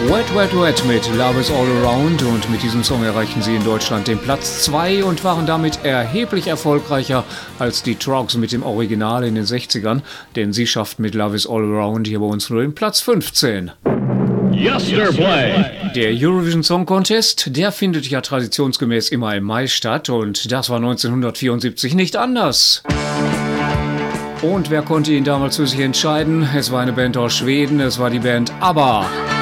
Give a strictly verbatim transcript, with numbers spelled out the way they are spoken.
Wet, Wet, Wet mit Love is All Around, und mit diesem Song erreichten sie in Deutschland den Platz zwei und waren damit erheblich erfolgreicher als die Troggs mit dem Original in den sechzigern, denn sie schafften mit Love is All Around hier bei uns nur den Platz fünfzehn. Yesterplay. Der Eurovision Song Contest, der findet ja traditionsgemäß immer im Mai statt, und das war neunzehnhundertvierundsiebzig nicht anders. Und wer konnte ihn damals für sich entscheiden? Es war eine Band aus Schweden, es war die Band ABBA.